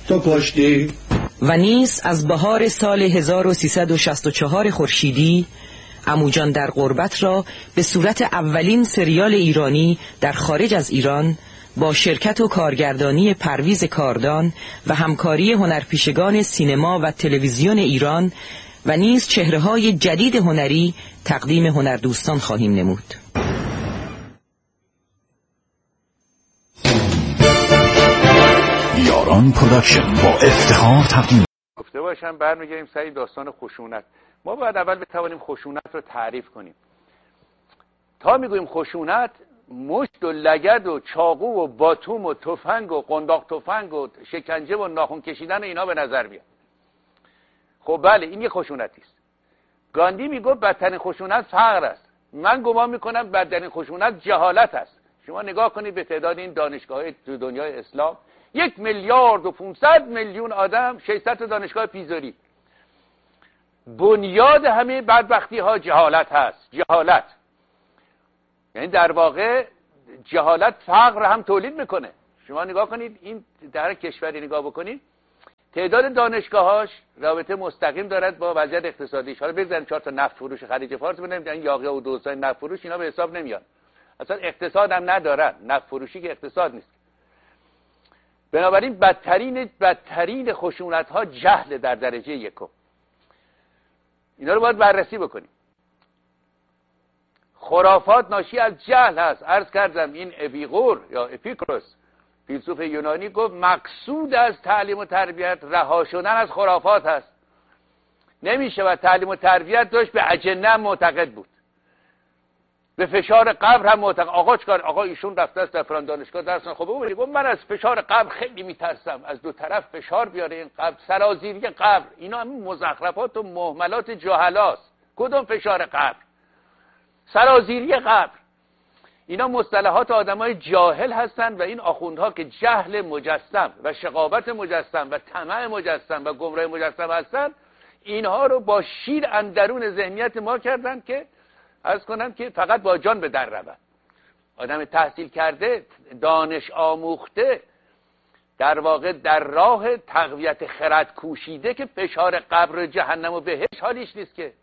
تو کشتی. و نیز از بهار سال 1364 خورشیدی عموجان در غربت را به صورت اولین سریال ایرانی در خارج از ایران با شرکت و کارگردانی پرویز کاردان و همکاری هنرپیشگان سینما و تلویزیون ایران و نیز چهره‌های جدید هنری تقدیم هنردوستان خواهیم نمود. یاران پروداکشن با افتخار تقدیم گفته باشم برمیگردیم سر داستان خشونت. ما باید اول بتوانیم خشونت رو تعریف کنیم. تا میگوییم خشونت، مشت و لگد و چاقو و باتوم و تفنگ و قنداق تفنگ و شکنجه و ناخن کشیدن اینا به نظر میاد. خب بله، این یه خشونتی است. گاندی میگه بدترین خشونت فقر است. من گمان میکنم بدترین خشونت جهالت است. شما نگاه کنید به تعداد این دانشگاه‌های تو دنیای اسلام، 1,500,000,000 آدم، 600 دانشگاه پیزاری. بنیاد همه بدبختی ها جهالت هست. جهالت یعنی در واقع جهالت فقر هم تولید میکنه. شما نگاه کنید این در کشوری نگاه بکنید، تعداد دانشگاهاش رابطه مستقیم دارد با وضعیت اقتصادیش. حالا بگذاریم 4 تا نفت فروش خلیج فارس ببینیم، این یاغی و دوستای نفت فروش اینا به حساب نمیاد. اصلا اقتصاد هم ندارن. نفت فروشی که اقتصاد نیست. بنابراین بدترین خشونت ها جهل در درجه یکم. اینا رو باید بررسی بکنیم. خرافات ناشی از جهل هست. عرض کردم این اپیقور یا اپیکروس فیلسوف یونانی گفت مقصود از تعلیم و تربیت رها شدن از خرافات هست. نمیشه و تعلیم و تربیت داشت به اجنه معتقد بود، به فشار قبر هم معتقد. آقا چکار؟ آقا ایشون رفته است در فلان دانشگاه درس خونه. خب ببینید من از فشار قبر خیلی میترسم، از دو طرف فشار بیاره این قبر، سرازیری قبر. اینا هم مزخرفات و مهملات جاهلاست. کدوم فشار قبر؟ سرازیری قبر. اینا مصطلحات آدمای جاهل هستند و این آخوندها که جهل مجسم و شقاوت مجسم و طمع مجسم و گمراه مجسم هستند، اینها رو با شیر اندرون ذهنیت ما کردن که عرض کنم که فقط با جان به در رود. آدم تحصیل کرده، دانش آموخته، در واقع در راه تقویت خرد کوشیده که فشار قبر جهنم و بهشت حالیش نیست که.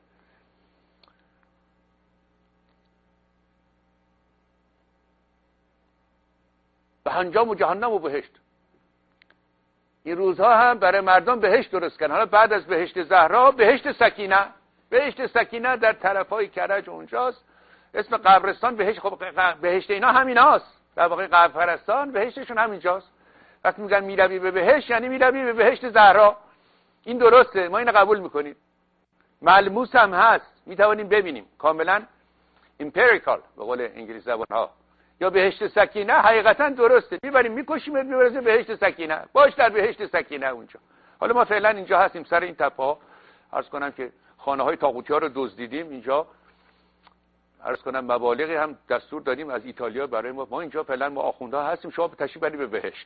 به انجام و جهنم و بهشت. این روزها هم برای مردم بهشت درست کردن. حالا بعد از بهشت زهرا بهشت سکینه. بهشت سکینه در طرفای کرج اونجاست. اسم قبرستان بهشت. خب بهشت اینا همیناست. در واقع قبر پرستان بهشتشون همینجاست. وقتی میگن میروی به بهشت یعنی میروی به بهشت زهرا. این درسته، ما اینو قبول میکنیم. ملموس هم هست، میتوانیم ببینیم کاملا امپریکال به قول انگلیسی زبان‌ها. یا بهشت سکینه حقیقتا درسته، میبریم میکشیم میبریم بهشت سکینه، باش در بهشت سکینه اونجا. حالا ما فعلا اینجا هستیم سر این تپه‌ها. عرض کنم که خانه‌های طاغوتی‌ها رو دزدیدیم اینجا. عرض کنم مبالغی هم دستور دادیم از ایتالیا برای ما اینجا فعلا ما آخوندها هستیم، شما تشریف برید به بهشت.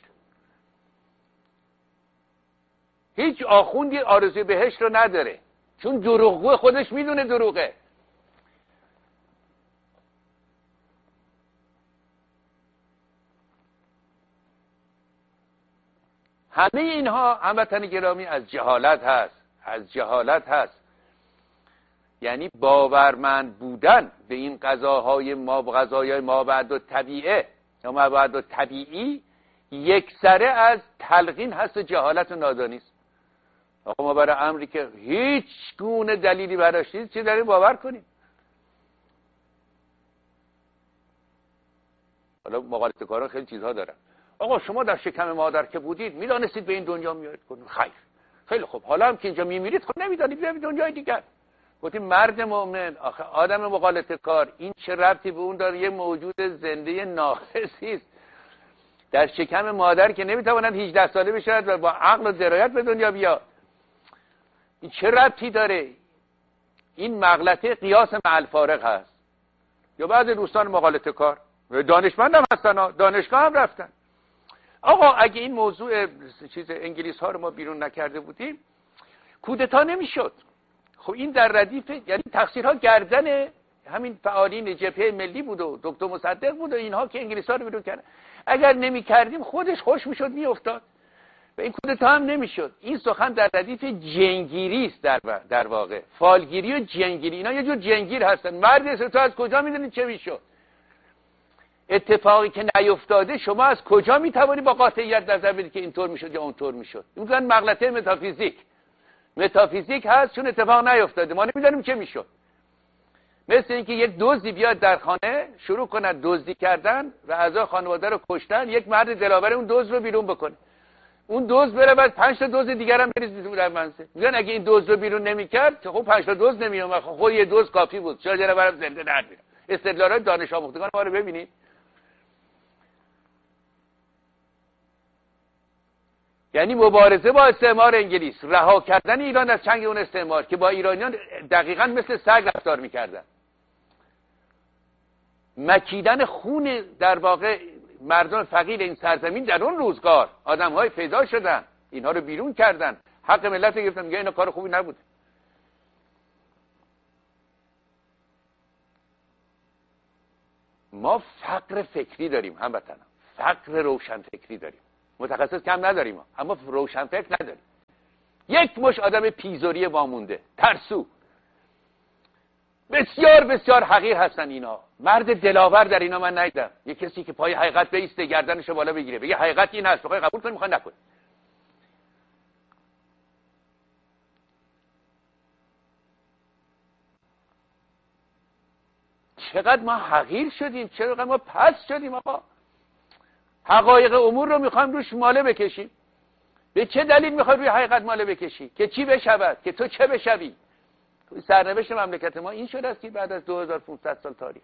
هیچ آخوندی آرزوی بهشت رو نداره، چون دروغگو خودش میدونه دروغه. همه اینها هموطن گرامی از جهالت هست. از جهالت هست. یعنی باورمند بودن به این غذاهای مابعد و طبیعه یا مابعد و طبیعی یکسره از تلقین هست و جهالت و نادانی است. آقا ما برای امری که هیچ گونه دلیلی براش نیست چی داریم باور کنیم؟ حالا مقالطه کاران خیلی چیزها دارن. آقا شما در شکم مادر که بودید میدانستید به این دنیا میاد؟ خیر، خیلی خوب. حالا هم که اینجا میمیرید خب نمیدانید به دنیای دیگر. گفتیم مرد مؤمن، آخه آدم مقالطه کار، این چه ربطی به اون داره؟ یه موجود زنده ناقصی است در شکم مادر که نمیتواند 18 ساله بشه و با عقل و درایت به دنیا بیاد. این چه ربطی داره؟ این مغلطه قیاس مع الفارق هست. یا بعضی دوستان مقالطه کار دانشمند هم هستن، دانشگاه هم رفتن. آقا اگه این موضوع چیز انگلیس ها رو ما بیرون نکرده بودیم کودتا نمیشد. خب این در ردیف، یعنی تقصیرها گردن همین فعالین جبهه ملی بود و دکتر مصدق بود و اینها که انگلیس ها رو بیرون کردن. اگر نمی کردیم خودش خوش میشد میافتاد. و این کودتا هم نمیشد. این سخن در ردیف جنگیری است، در واقع فالگیری و جنگیری. اینا یه جور جنگیر هستن. مرد تو از کجا میدونید چه میشد؟ اتفاقی که نیفتاده شما از کجا میتوانی با قاطعیت نظر بدید که اینطور میشد یا اونطور میشد؟ این میگن مغلطه متافیزیک هست، چون اتفاق نیفتاده ما نمیدونیم چه میشد. مثل اینکه یک دزدی بیاد در خانه شروع کنه دزدی کردن و اعضای خانواده رو کشتن، یک مرد دلاور اون دزد رو بیرون بکنه، اون دزد بره بعد 5 تا دزد دیگر هم بریز در منزل. میگن اگه این دزد رو بیرون نمیکرد که خب 5 تا دزد نمیومد، خب یه دزد کافی بود، چرا دلاورم زنده در میره. استدلالات دانش آموختگان ما رو ببینید. یعنی مبارزه با استعمار انگلیس، رها کردن ایران از چنگ اون استعمار که با ایرانیان دقیقاً مثل سگ رفتار میکردن، مکیدن خون در واقع مردم فقیر این سرزمین. در اون روزگار آدم‌های پیدا شدن، اینها رو بیرون کردن، حق ملت رو گرفتن. میگه اینا کار خوبی نبود. ما فقر فکری داریم هموطنان، فقر روشن فکری داریم. متخصص کم نداریم اما روشن فکر نداریم. یک مش آدم پیزوری وامونده، ترسو، بسیار بسیار حقیر هستن اینا. مرد دلاور در اینا من ندیدم. یک کسی که پای حقیقت بیسته، گردنشو بالا بگیره، بگه حقیقت این هست، بخوای قبول کنی میخوای نکنی. چقدر ما حقیر شدیم، چقدر ما پس شدیم آقا. حقایق امور رو میخوایم روش ماله بکشیم. به چه دلیل میخوای روی حقیقت ماله بکشی؟ که چی بشود؟ که تو چه بشوی؟ سرنوشت مملکت ما این شده است که بعد از 2500 سال تاریخ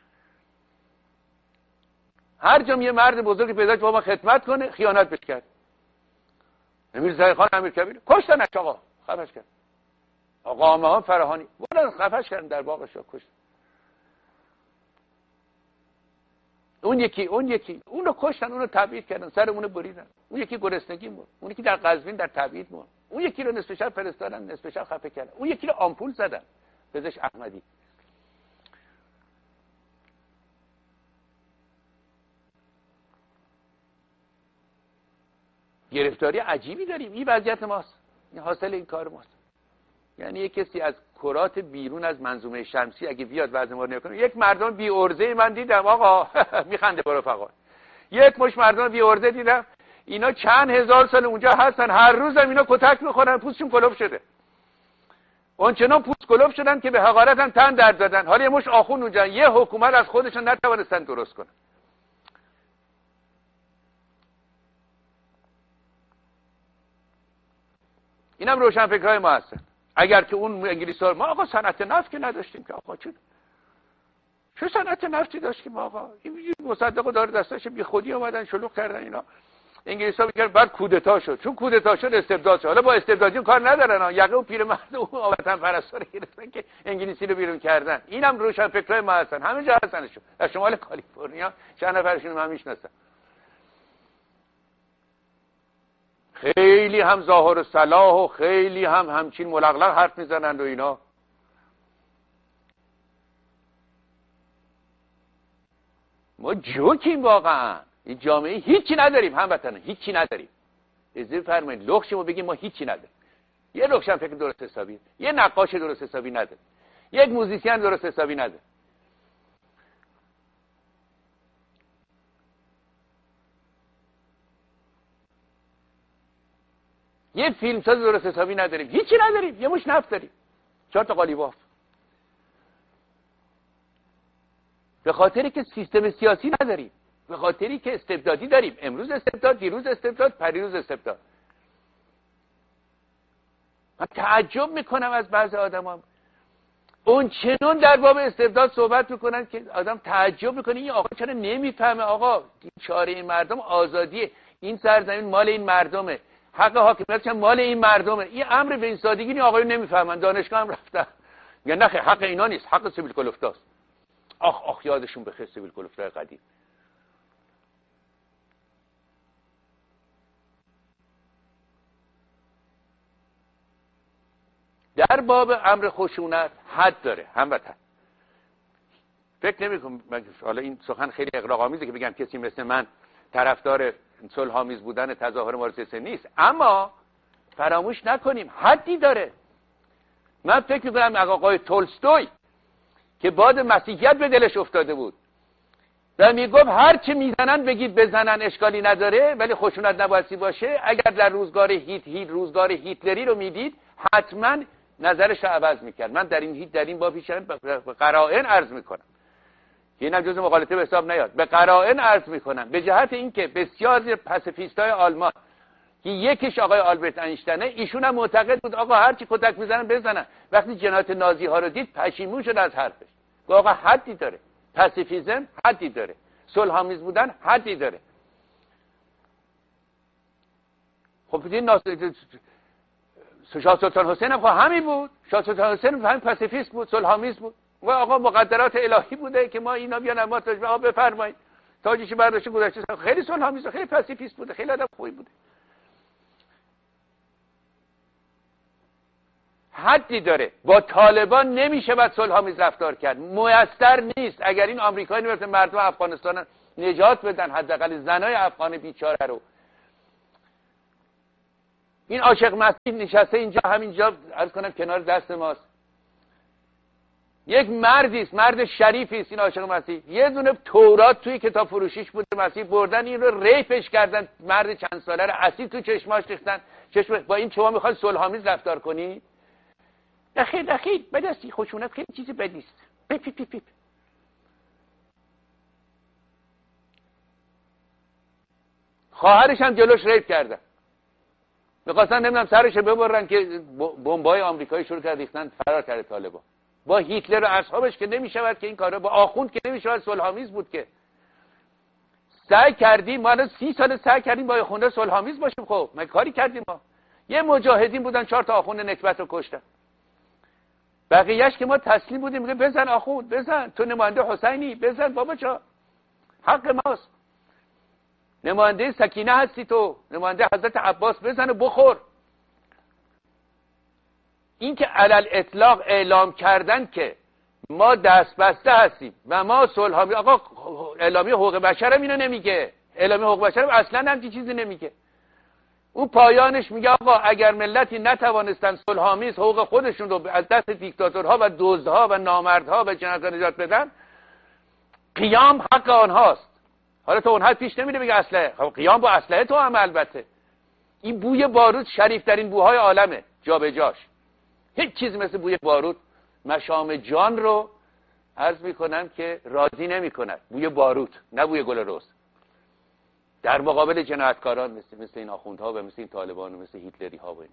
هر جا یه مرد بزرگی پیدا که با ما خدمت کنه خیانت بهش کرد. امیر زاهد خان امیرکبیر کشتنش آقا، خفش کرد. آقا آمهان فراهانی بودن خفش کردن در باغش کشتن. اون یکی اون رو کشتن، اون رو تبعید کردن، سرمون رو بریدن. اون یکی گرسنگی مرد، اون یکی در قزوین در تبعید مرد، اون یکی رو نصف شب فرستادن، نصف شب خفه کردن، اون یکی رو آمپول زدن، پزشک احمدی. گرفتاری عجیبی داریم. این وضعیت ماست، این حاصل این کار ماست. یعنی یک کسی از کرات بیرون از منظومه شمسی اگه بیاد وضع ما رو نکنه، یک مردم بی ارزه من دیدم آقا میخنده با رفقا، یک مش مردم بی ارزه دیدم، اینا چند هزار سال اونجا هستن، هر روز هم اینا کتک میخورن، پوستشون کلوف شده، اونچنان پوست کلوف شدن که به حقارت هم تن درد دادن. حالا یه مش آخوند اونجا، یه حکومت از خودشون نتوانستن درست کنن. اینم روشنفکرای ما هستن. اگر که اون انگلیس‌ها، ما آقا صنعت نفت که نداشتیم که آقا چه صنعت نفتی داشتیم آقا؟ این مصدق داره دستش بی خودی اومدن شلوغ کردن اینا. انگلیس‌ها میگن بعد کودتا شد، چون کودتا شد استبداد شد. حالا با استبدادیون کار ندارن ها، یقه و پیرمرد و وطن پرستا رو گرفتن که انگلیسی رو بیرون کردن. اینم روشنفکرای ما هستن، همه جا هستنشون. در شمال کالیفرنیا چند نفرشون من میشناسم. خیلی هم ظاهر و صلاح و خیلی هم همچین ملغلق حرف میزنند و اینا. ما جوکیم واقعا. این جامعه هیچی نداریم هموطن، هیچی نداریم. اجازه فرمایید لخشمو بگیم ما هیچی نداریم. یه روشنفکر درست حسابی، یه نقاش درست حسابی نداره، یک موزیسین درست حسابی نداره، یه فیلمساز درست حسابی نداریم، هیچی نداریم. یه مش نفت داریم، 4 تا قالیباف. به خاطری که سیستم سیاسی نداریم، به خاطری که استبدادی داریم. امروز استبداد، دیروز استبداد، پریروز استبداد. من تعجب میکنم از بعضی آدما، اون چنون در باب استبداد صحبت میکنن که آدم تعجب میکنه این آقا چرا نمیفهمه آقا چاره این مردم آزادیه، این سرزمین مال این مردمه، حق حاکمیت هم مال این مردمه. این امر به این سادگی این آقایون نمیفهمن. دانشگاه هم رفتن میگن نه حق اینا نیست، حق سیبیل کلفتاست. آخ یادشون بخیر سیبیل کلفتای قدیم. در باب امر خشونت حد داره هموطن. فکر نمی‌کنم حالا این سخن خیلی اغراق‌آمیزه که بگم کسی مثل من طرفدار صلح‌آمیز بودن تظاهر مارکسیسم نیست، اما فراموش نکنیم حدی داره. من فکر می‌کنم آقای تولستوی که باد مسیحیت به دلش افتاده بود و میگفت هر چی میزنن بگید بزنن، اشکالی نداره، ولی خشونت نبایدی باشه. اگر در روزگار هیتلری رو میدید حتما نظرش رو عوض میکرد. من در این باب به قرائن عرض میکنم، اینم جزء مقالطه به حساب نیاد، به قرائن عرض میکنم به جهت اینکه بسیاری پاسیفیستای آلمان که یکیش آقای آلبرت اینشتینه، ایشون هم معتقد بود آقا هر چی کتک میزنن بزنن. وقتی جنایت نازی ها رو دید پشیمون شد از حرفش، گفت آقا حدی داره، پاسیفیسم حدی داره، صلح‌آمیز بودن حدی داره. خب شاه سلطان حسین هم همین بود، شاه سلطان حسین هم همین پاسیفیست بود، صلح‌آمیز بود. و آقا مقدرات الهی بوده که ما اینا بیان ما تاج آقا بفرمایید، تاجش برداشته گذاشته. خیلی صلح‌آمیز، خیلی پاسیفیست بوده، خیلی آدم خوبی بوده. حدی داره. با طالبان نمیشه بعد صلح‌آمیز رفتار کرد، میسر نیست. اگر این آمریکایی نمیشه مردم افغانستان نجات بدن، حداقل زنای افغان بیچاره رو. این عاشق مسیح نشسته اینجا، همینجا عرض کنم کنار دست ماست، یک مردی است، مرد شریفی است این عاشق مسیح. یه دونه تورات توی کتاب فروشیش بوده مسیح، بردن این رو ریپش کردن، مرد چند ساله رو اسید تو چشماش ریختن. با این شما میخواد صلح‌آمیز رفتار کنی؟ دخیل بدستی خشونت خیلی چیزی بدیست. پیپ خواهرش هم جلوش ریپ کردن، میخواستن نمیدونم سرش ببرن که بمبای آمریکایی شروع کرد ریختن، فرار کرد طالبان. با هیتلر و اصحابش که نمیشود که این کارا، با آخوند که نمیشود صلح‌آمیز بود که. سعی کردیم ما 30 سال سعی کردیم با آخونده صلح‌آمیز باشیم. خب ما کاری کردیم؟ ما یه مجاهدین بودن 4 تا آخوند نکبت رو کشتن، بقیه‌اش که ما تسلیم بودیم. میگه بزن آخوند، بزن، تو نماینده حسینی، بزن بابا جا، حق ماست. نماینده سکینه هستی تو، نماینده حضرت عباس، بزن و بخور. این که علل اطلاق اعلام کردن که ما دست بسته هستیم و ما صلح‌آمیز، آقا اعلامیه حقوق بشر هم اینو نمیگه، اعلامیه حقوق بشر هم اصلا همچین چیزی نمیگه. اون پایانش میگه آقا اگر ملتی نتوانستن صلح‌آمیز حقوق خودشون رو از دست دیکتاتورها و دزدها و نامردها و جنایتکاران نجات بدن، قیام حق آنهاست. حالا تو اون حد پیش نمیره بگه اسلحه، خب قیام با اسلحه تو هم البته. این بوی بارود شریف ترین بوهای عالمه، جا به جاش. هیچ چیز مثل بوی بارود مشام جان رو عرض میکنم که راضی نمیکند. بوی بارود، نه بوی گل رز. در مقابل جنایتکاران مثل این آخوندها و مثل این طالبان و مثل هیتلری ها و اینا.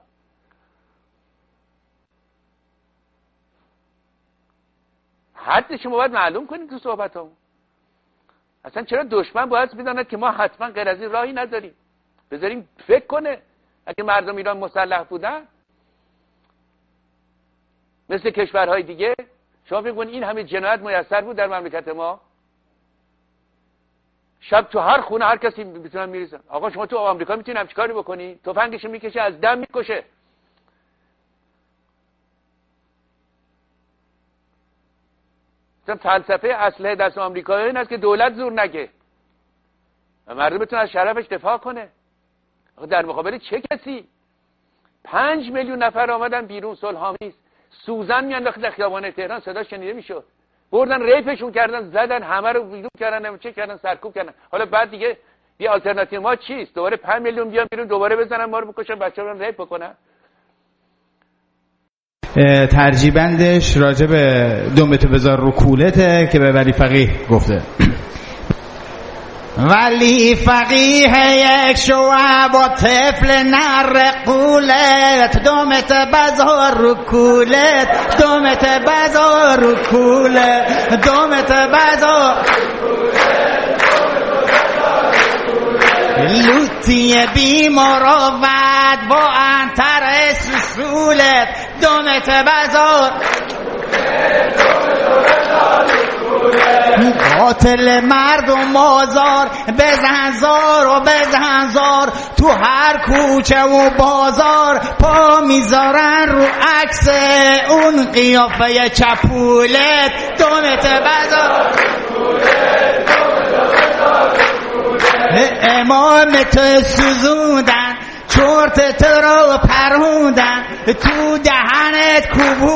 حد شما باید معلوم کنید تو صحبتامون. اصلا چرا دشمن باید بداند که ما حتما غیر از این راهی نداریم؟ بذاریم فکر کنه. اگه مردم ایران مسلح بودن مثل کشورهای دیگه، شما فکر کنید این همه جنایت میسر بود در مملکت ما؟ شب تو هر خونه هر کسی میتونن میریزن. آقا شما تو آمریکا میتونی همچین کاری بکنی؟ تفنگش میکشه، از دم میکشه. فلسفه اسلحه دست آمریکایی این است که دولت زور نگه و مردم بتونه از شرفش دفاع کنه. در مقابل چه کسی؟ 5 میلیون نفر آمدن بیرون صلح‌آمیز، سوزن میانداخت در خیابان تهران، صدا شنیده میشد. بردن ریپشون کردن، زدن، همه رو بیرون کردن، چه کردن، سرکوب کردن. حالا بعد دیگه بی آلترناتیو ما چیست؟ دوباره 5 میلیون بیان بیرون، دوباره بزنن ما رو بکشن، بچه‌ها رو ریپ بکنن. ترجیبندش راجع به دومتو بذار رو کولته که به ولی فقیه گفته. ولی فقیه یک شواب و طفل نر قولت، دومت بذار رو کولت، دومت بذار رو کولت، دومت بذار لوتی بی مروت با انتر سسولت، دومت بذار قاتل مردم آزار، بزن زار و بزن زار، تو هر کوچه و بازار پا میذارن رو عکس اون قیافه چپولت، دومت بذار امام تو سوزوندن چرت تو رو پروندن تو دهنت کوبوندن